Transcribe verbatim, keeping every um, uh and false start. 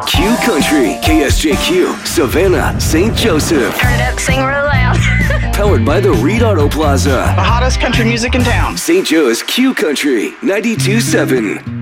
Q Country, K S J Q, Savannah, Saint Joseph. Turn it up, sing real loud. Powered by the Reed Auto Plaza. The hottest country music in town. Saint Joe's Q Country, ninety-two point seven.